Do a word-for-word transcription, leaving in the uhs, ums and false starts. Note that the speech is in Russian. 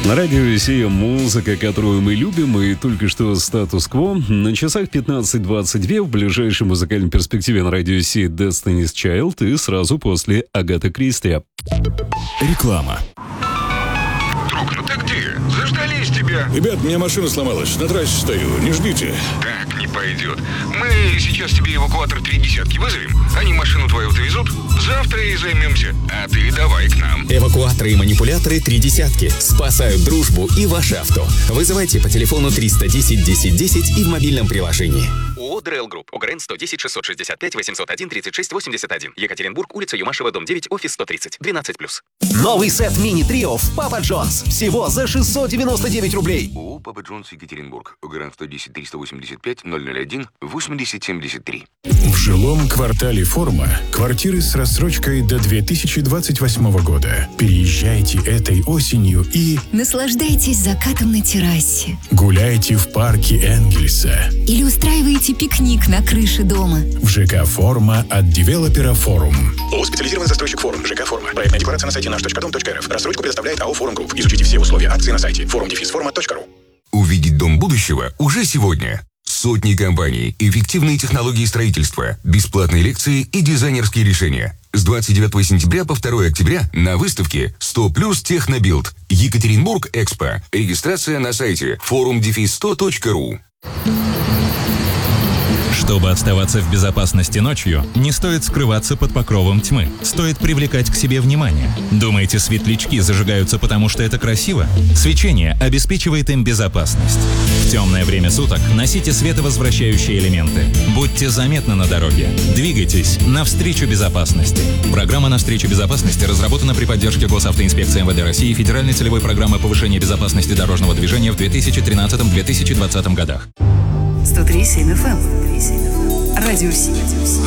На радио Си музыка, которую мы любим, и только что статус-кво. На часах пятнадцать двадцать два, в ближайшей музыкальной перспективе на радио Си Destiny's Child и сразу после Агата Кристи. Реклама. Друг, ну ты где? Заждались тебя. Ребят, у меня машина сломалась, на трассе стою, не ждите. Так не пойдет. Мы сейчас тебе эвакуатор три десятки вызовем. Они машину твою довезут. Завтра и займемся. А ты давай к нам. Эвакуаторы и манипуляторы три десятки. Спасают дружбу и ваше авто. Вызывайте по телефону триста десять десять десять и в мобильном приложении. ООО «ДРЭЛ Групп». ОГРН сто десять шестьсот шестьдесят пять восемьсот один тридцать шесть восемьдесят один. Екатеринбург, улица Юмашева, дом девять, офис сто тридцать. двенадцать плюс. Новый сет мини-трио в Папа Джонс. Всего за шестьсот девяносто девять рублей. ООО «Папа Джонс», Екатеринбург. ОГРН сто десять триста восемьдесят пять ноль ноль один восемьдесят семьдесят три. В жилом квартале «Форма» квартиры с рассрочкой до две тысячи двадцать восьмого года. Переезжайте этой осенью и... наслаждайтесь закатом на террасе. Гуляйте в парке Энгельса. Или устраиваете пикник на крыше дома. В ЖК «Форма» от девелопера «Форум». ООО «Специализированный застройщик Форум». ЖК «Форма». Проектная декларация на сайте наш точка дом точка эр эф. Рассрочку предоставляет АО «Форум Групп». Изучите все условия акции на сайте форум дефис форма точка ру. Увидеть дом будущего уже сегодня. Сотни компаний, эффективные технологии строительства, бесплатные лекции и дизайнерские решения. С двадцать девятого сентября по второго октября на выставке сто плюс Технобилд. Екатеринбург Экспо. Регистрация на сайте форум дефис сто точка ру. Чтобы оставаться в безопасности ночью, не стоит скрываться под покровом тьмы. Стоит привлекать к себе внимание. Думаете, светлячки зажигаются потому, что это красиво? Свечение обеспечивает им безопасность. В темное время суток носите световозвращающие элементы. Будьте заметны на дороге. Двигайтесь навстречу безопасности. Программа «Навстречу безопасности» разработана при поддержке Госавтоинспекции МВД России и Федеральной целевой программы повышения безопасности дорожного движения в две тысячи тринадцатом — две тысячи двадцатом годах. сто три семь эф эм. Радио Си.